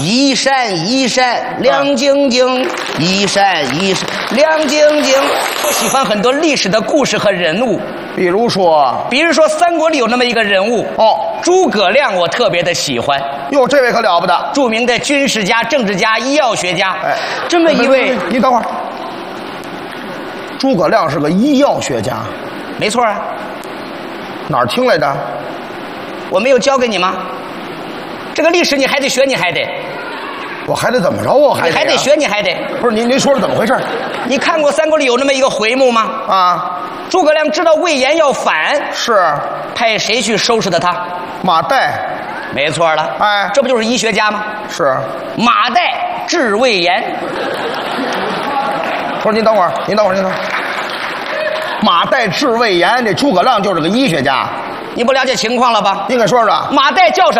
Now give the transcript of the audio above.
一闪一闪亮晶晶，一闪一闪亮晶晶。我喜欢很多历史的故事和人物， 比如说三国里有那么一个人物哦， 诸葛亮，我特别的喜欢。 哟，这位可了不得， 著名的军事家、政治家、医药学家。 哎， 这么一位， 你等会儿，诸葛亮是个医药学家， 没错啊， 哪儿听来的？ 我没有教给你吗？这个历史你还得学，你还得， 我还得怎么着？我还得你还得学，你还得。 不是您说是怎么回事？ 你看过三国里有那么一个回目吗？ 啊， 诸葛亮知道魏延要反， 是派谁去收拾的他？ 马岱， 没错了， 哎这不就是医学家吗？ 是。 马岱治魏延。 不是您等会儿，马岱治魏延，这诸葛亮就是个医学家， 你不了解情况了吧？ 您给说说。 马岱叫什么？